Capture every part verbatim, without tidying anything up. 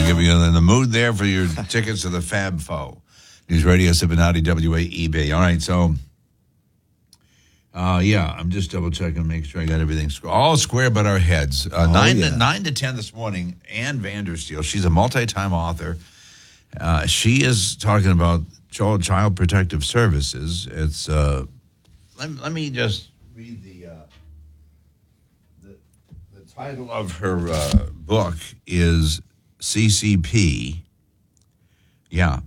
give you in the mood there for your tickets to the Fab Four. News Radio Cincinnati, W A E B. All right, so, uh, yeah, I'm just double checking to make sure I got everything squ- all square but our heads. Uh, oh, nine, yeah. to, nine to ten this morning, Ann Vandersteel. She's a multi-time author. Uh, she is talking about child, child protective services. It's, uh, let, let me just read the, uh, the, the title of her uh, book is C C P. Yeah.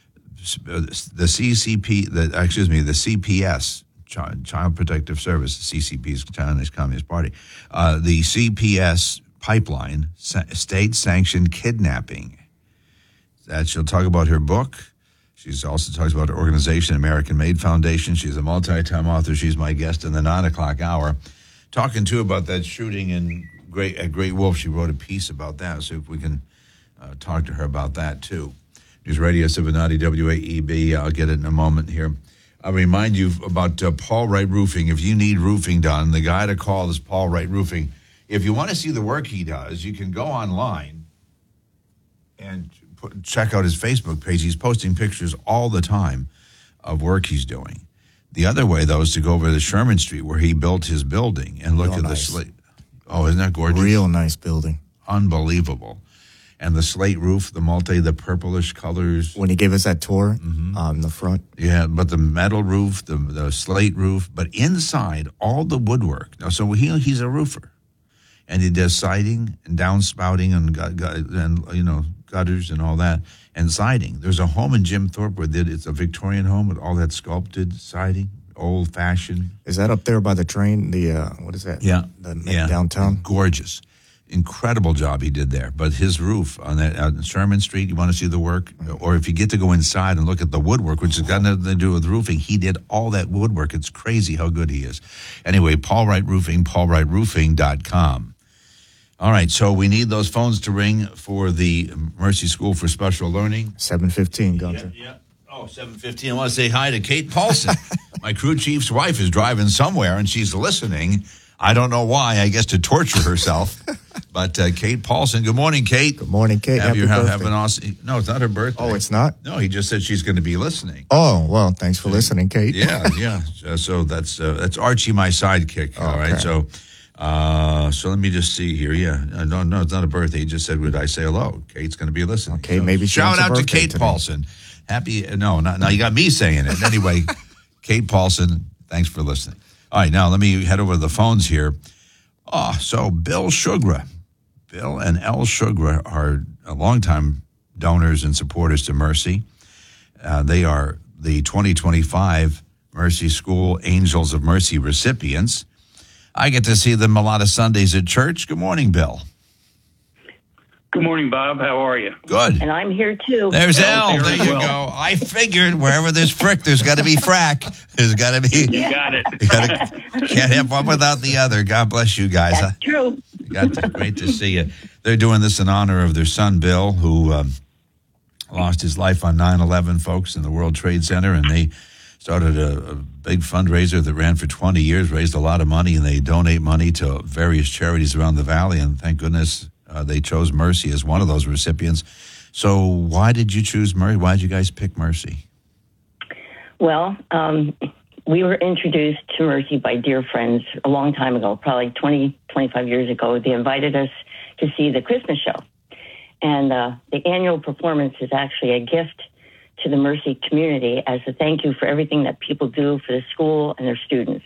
The C C P, the excuse me, the C P S, Child, Child Protective Service, C C P is Chinese Communist Party, uh, the C P S pipeline, state-sanctioned kidnapping. That she'll talk about her book. She's also talks about her organization, American Made Foundation. She's a multi-time author. She's my guest in the nine o'clock hour, talking too about that shooting in Great at Great Wolf. She wrote a piece about that, so if we can uh, talk to her about that too. News Radio Cincinnati, W A E B. I'll get it in a moment here. I'll remind you about uh, Paul Wright Roofing. If you need roofing done, the guy to call is Paul Wright Roofing. If you want to see the work he does, you can go online and put, check out his Facebook page. He's posting pictures all the time of work he's doing. The other way, though, is to go over to Sherman Street where he built his building and look Real at nice. the slate. Oh, isn't that gorgeous? Real nice building. Unbelievable. And the slate roof, the multi, the purplish colors. When he gave us that tour Mm-hmm. um, in the front. Yeah, but the metal roof, the the slate roof, but inside, all the woodwork. Now, so he he's a roofer. And he does siding and downspouting and, gut, gut, and you know, gutters and all that, and siding. There's a home in Jim Thorpe where did it's a Victorian home with all that sculpted siding, old-fashioned. Is that up there by the train? The, uh, what is that? Yeah. The yeah. downtown? Gorgeous. Incredible job he did there. But his roof on that on Sherman Street, you want to see the work? Or if you get to go inside and look at the woodwork, which has got nothing to do with roofing, he did all that woodwork. It's crazy how good he is. Anyway, Paul Wright Roofing, paul wright roofing dot com. All right, so we need those phones to ring for the Mercy School for Special Learning. seven fifteen, Gunter. Yeah, yeah. Oh, seven fifteen. I want to say hi to Kate Paulson. My crew chief's wife is driving somewhere, and she's listening. I don't know why, I guess to torture herself. But uh, Kate Paulson, good morning, Kate. Good morning, Kate. Have Happy you have, birthday. have an awesome... No, it's not her birthday. Oh, it's not? No, he just said she's going to be listening. Oh, well, thanks for listening, Kate. Yeah, yeah. So, so that's uh, that's Archie, my sidekick. All Okay. right, so uh, so let me just see here. Yeah, uh, no, no, it's not a birthday. He just said, would I say hello? Kate's going to be listening. Okay, So maybe she shout wants a out to birthday Kate today. Paulson. Happy... No, not, now you got me saying it. Anyway, Kate Paulson, thanks for listening. All right, now let me head over to the phones here. Oh, so Bill Sugra. Bill and Elle Sugra are a longtime donors and supporters to Mercy. Uh, they are the twenty twenty-five Mercy School Angels of Mercy recipients. I get to see them a lot of Sundays at church. Good morning, Bill. Good morning, Bob. How are you? Good. And I'm here too. There's Well, Elle. There very you well. go. I figured wherever there's frick, there's got to be frack. There's got to be. You got it. You gotta, can't have one without the other. God bless you guys. That's true. Got to, great to see you. They're doing this in honor of their son, Bill, who um, lost his life on nine eleven, folks, in the World Trade Center. And they started a, a big fundraiser that ran for twenty years, raised a lot of money, and they donate money to various charities around the valley. And thank goodness uh, they chose Mercy as one of those recipients. So why did you choose Mercy? Why did you guys pick Mercy? Well, um, we were introduced to Mercy by dear friends a long time ago, probably twenty, twenty-five years ago. They invited us to see the Christmas show. And uh, the annual performance is actually a gift to the Mercy community as a thank you for everything that people do for the school and their students.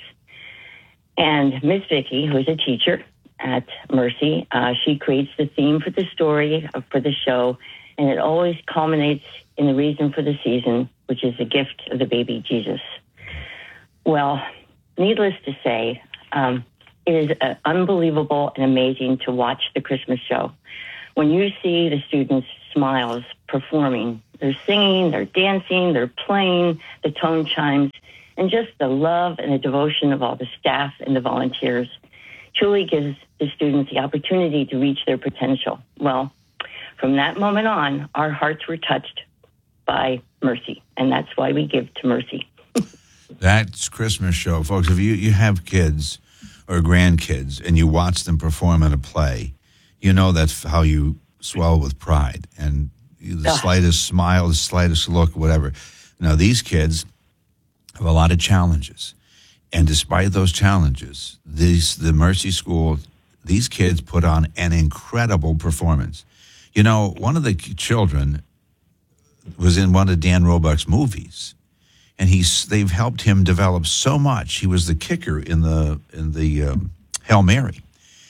And Miss Vicky, who is a teacher at Mercy, uh, she creates the theme for the story, uh, for the show, and it always culminates in the reason for the season, which is the gift of the baby Jesus. Well, needless to say, um, it is uh, unbelievable and amazing to watch the Christmas show. When you see the students' smiles performing, they're singing, they're dancing, they're playing, the tone chimes, and just the love and the devotion of all the staff and the volunteers truly gives the students the opportunity to reach their potential. Well, from that moment on, our hearts were touched by Mercy, and that's why we give to Mercy. That's Christmas show, folks. If you, you have kids or grandkids and you watch them perform in a play, you know that's how you swell with pride, and the Ah. slightest smile, the slightest look, whatever. Now, these kids have a lot of challenges, and despite those challenges, these the Mercy School, these kids put on an incredible performance. You know, one of the children was in one of Dan Roebuck's movies, and he's they've helped him develop so much. He was the kicker in the in the um, Hail Mary.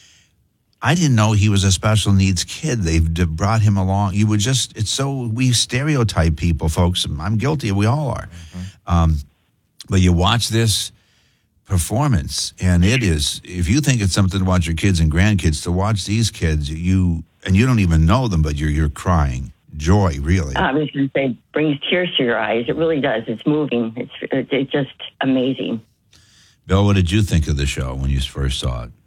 I didn't know he was a special needs kid. They've d- brought him along. You would just, it's so, we stereotype people, folks. I'm guilty. We all are. Mm-hmm. Um, but you watch this performance, and it is, if you think it's something to watch your kids and grandkids, to watch these kids, you, and you don't even know them, but you're, you're crying. Joy, really. I was going to say, brings tears to your eyes. It really does. It's moving. It's, it's just amazing. Bill, what did you think of the show when you first saw it?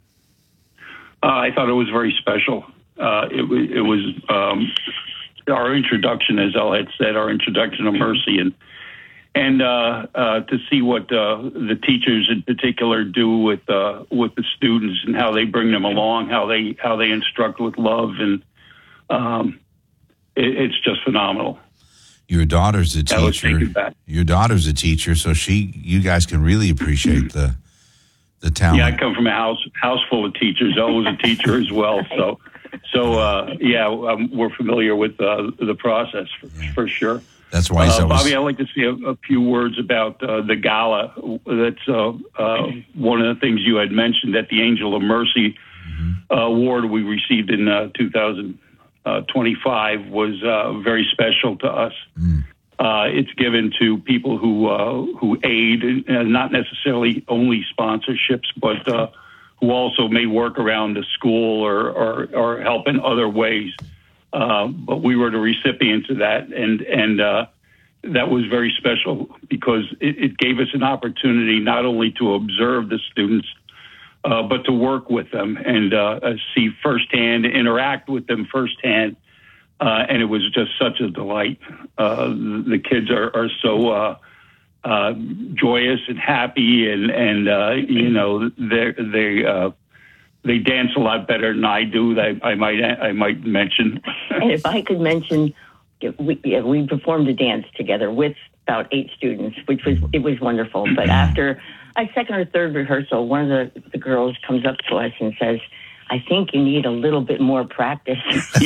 Uh, I thought it was very special. Uh, it, wa- it was um, our introduction, as Elle had said, our introduction to Mercy, and and uh, uh, to see what uh, the teachers in particular do with uh, with the students and how they bring them along, how they how they instruct with love, and um, it, it's just phenomenal. Your daughter's a I was teacher. thinking that. Your daughter's a teacher, so she, you guys can really appreciate the the talent. Yeah, I come from a house house full of teachers. Elle was a teacher as well, so so uh, yeah, um, we're familiar with uh, the process for, Yeah. for sure. That's why he's Uh, always, Bobby, I'd like to say a, a few words about uh, the gala. That's uh, uh, one of the things you had mentioned, that the Angel of Mercy uh, award we received in uh, two thousand twenty-five was uh, very special to us. Mm. Uh, it's given to people who uh, who aid, uh, not necessarily only sponsorships, but uh, who also may work around the school or, or, or help in other ways. Uh, but we were the recipients of that, and and uh, that was very special because it, it gave us an opportunity not only to observe the students, uh, but to work with them and uh, see firsthand, interact with them firsthand. Uh, and it was just such a delight. Uh, the kids are, are so uh, uh, joyous and happy, and and uh, you know they they uh, they dance a lot better than I do. I, I might I might mention. And if I could mention, we, yeah, we performed a dance together with about eight students, which was, it was wonderful. But after a second or third rehearsal, one of the, the girls comes up to us and says, I think you need a little bit more practice.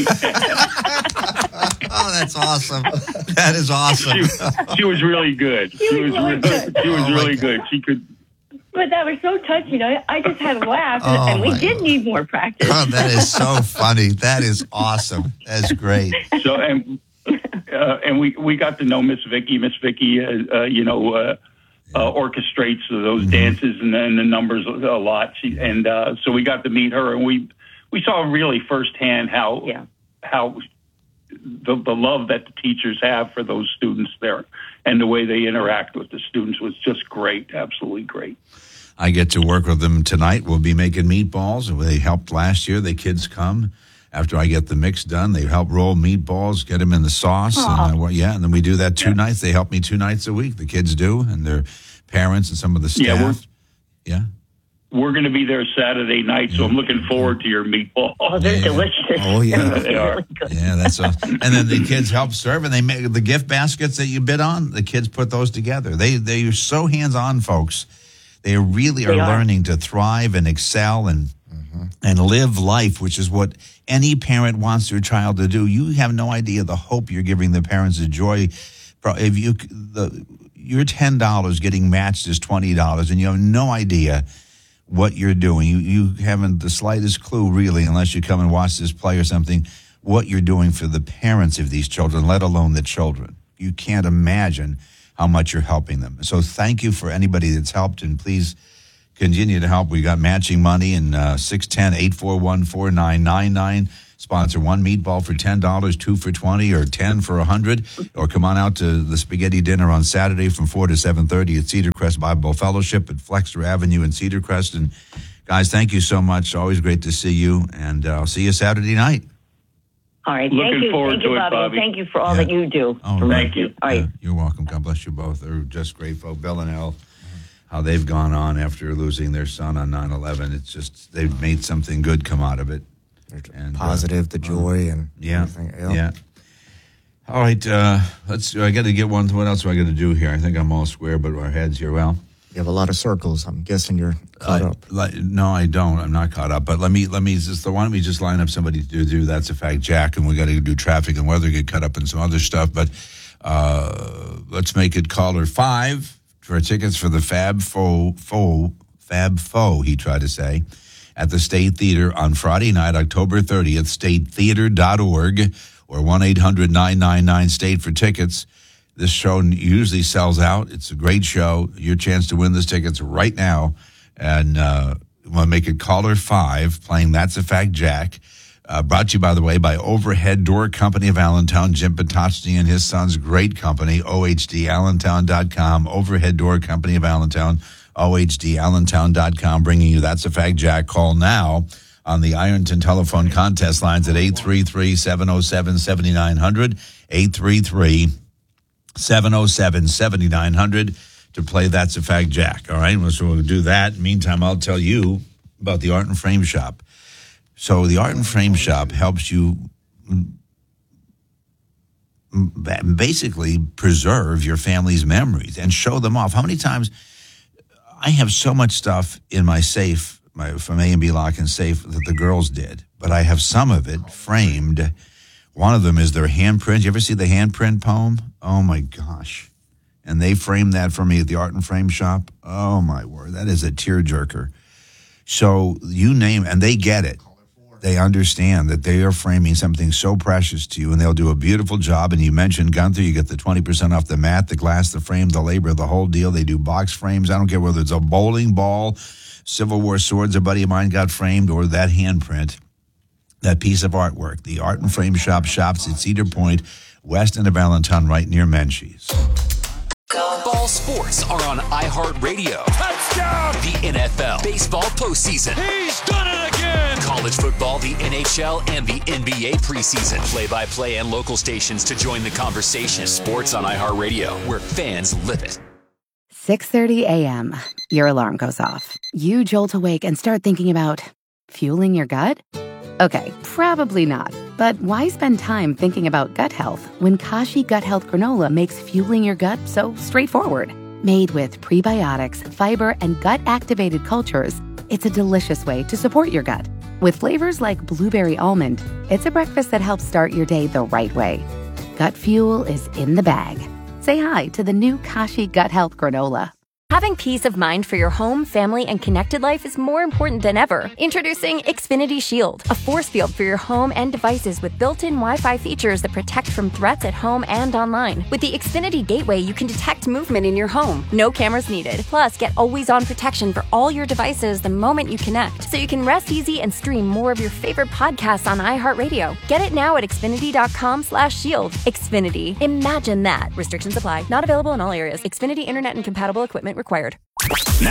oh, that's awesome. That is awesome. she, she was really good. She, She was was really, good. she was Oh, my really God. good. She could. But that was so touching. I, I just had a laugh, and, Oh, and we my did God. need more practice. Oh, that is so funny. That is awesome. That's great. So and uh, and we, we got to know Miss Vicky. Miss Vicky, uh, uh, you know, uh, uh, orchestrates those Mm-hmm. dances and, and the numbers a lot. She, and uh, so we got to meet her, and we we saw really firsthand how Yeah. how the the love that the teachers have for those students there, and the way they interact with the students was just great. Absolutely great. I get to work with them tonight. We'll be making meatballs. They helped last year. The kids come after I get the mix done. They help roll meatballs, get them in the sauce. And, uh, well, yeah, and then we do that two Yeah. nights. They help me two nights a week. The kids do, and their parents and some of the staff. Yeah, we're- Yeah. We're going to be there Saturday night, so I'm looking forward to your meatballs. Oh, they're Yeah. delicious. Oh, yeah. They are. Really good. Yeah, that's a, and then the kids help serve, and they make the gift baskets that you bid on. The kids put those together. They they are so hands on, folks. They really are, They are. learning to thrive and excel and and live life, which is what any parent wants their child to do. You have no idea the hope you're giving the parents, the joy. If you the your ten dollars getting matched is twenty dollars, and you have no idea what you're doing. You you haven't the slightest clue, really, unless you come and watch this play or something, what you're doing for the parents of these children, let alone the children. You can't imagine how much you're helping them. So thank you for anybody that's helped, and please continue to help. We got matching money in uh, six one zero, eight four one, four nine nine nine. Sponsor one meatball for ten dollars, two for twenty, or ten for one hundred. Or come on out to the spaghetti dinner on Saturday from four to seven thirty at Cedar Crest Bible Fellowship at Flexner Avenue in Cedar Crest. And guys, thank you so much. Always great to see you. And uh, I'll see you Saturday night. All right. Looking Thank you. forward Thank to you, it, Bobby. Bobby. Thank you for all Yeah. that you do. Oh, for right. Thank you. All right. Yeah, you're welcome. God bless you both. They're just great folk. Bill and Elle, how they've gone on after losing their son on nine eleven. It's just, they've made something good come out of it. And, Positive, uh, the joy, and yeah, everything. Yep. yeah. All right, uh, let's. I got to get one. What else do I got to do here? I think I'm all square, but our heads here. Well, You have a lot of circles. I'm guessing you're caught uh, up. Like, no, I don't. I'm not caught up. But let me let me just. Why don't we just line up somebody to do That's a Fact, Jack, and we got to do traffic and weather, get caught up in some other stuff. But uh, let's make it caller five for tickets for the Fab Faux Faux Fab Faux. He tried to say. At the State Theater on Friday night, October thirtieth, state theater dot org or one eight hundred nine nine nine state for tickets. This show usually sells out. It's a great show. Your chance to win those tickets right now. And uh, we'll make it caller five, playing That's a Fact, Jack. Uh, brought to you, by the way, by Overhead Door Company of Allentown. Jim Patachny and his son's great company, O H D allentown dot com. Overhead Door Company of Allentown. O H D allentown dot com, bringing you That's a Fact, Jack. Call now on the Ironton telephone contest lines at eight three three, seven oh seven, seven nine zero zero, eight three three, seven oh seven, seven nine zero zero to play That's a Fact, Jack. All right, so we'll do that. Meantime, I'll tell you about the Art and Frame Shop. So the Art and Frame Shop helps you basically preserve your family's memories and show them off. How many times... I have so much stuff in my safe, my from A and B Lock and Safe that the girls did, but I have some of it framed. One of them is their handprint. You ever see the handprint poem? Oh my gosh. And they framed that for me at the Art and Frame Shop. Oh my word. That is a tearjerker. So you name, and they get it. They understand that they are framing something so precious to you, and they'll do a beautiful job. And you mentioned Gunther, you get the twenty percent off the mat, the glass, the frame, the labor, the whole deal. They do box frames. I don't care whether it's a bowling ball, Civil War swords a buddy of mine got framed, or that handprint, that piece of artwork. The Art and Frame Shop shops at Cedar Point, west end of Allentown, right near Menchie's. Ball sports are on iHeartRadio. Touchdown! The N F L, baseball postseason. He's done it again! College football, the N H L, and the N B A preseason. Play-by-play and local stations to join the conversation. Sports on iHeartRadio, where fans live it. six thirty a.m. Your alarm goes off. You jolt awake and start thinking about fueling your gut? Okay, probably not. But why spend time thinking about gut health when Kashi Gut Health Granola makes fueling your gut so straightforward? Made with prebiotics, fiber, and gut-activated cultures, it's a delicious way to support your gut. With flavors like blueberry almond, it's a breakfast that helps start your day the right way. Gut fuel is in the bag. Say hi to the new Kashi Gut Health Granola. Having peace of mind for your home, family, and connected life is more important than ever. Introducing Xfinity Shield, a force field for your home and devices with built-in Wi-Fi features that protect from threats at home and online. With the Xfinity Gateway, you can detect movement in your home. No cameras needed. Plus, get always-on protection for all your devices the moment you connect, so you can rest easy and stream more of your favorite podcasts on iHeartRadio. Get it now at Xfinity.com slash shield. Xfinity. Imagine that. Restrictions apply. Not available in all areas. Xfinity Internet and compatible equipment required.